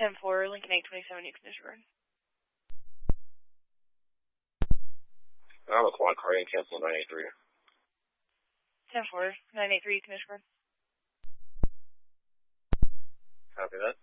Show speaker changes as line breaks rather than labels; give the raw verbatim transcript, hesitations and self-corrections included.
ten four, Lincoln eight twenty-seven, Newton Disregard.
I'm a quad car and cancel nine eight three.
ten four, nine eight three, Newton Disregard.
Copy that.